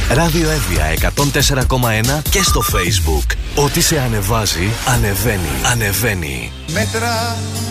Ράδιο Εύβοια 104,1 και στο Facebook. Ό,τι σε ανεβάζει, ανεβαίνει. Ανεβαίνει. Μέτρα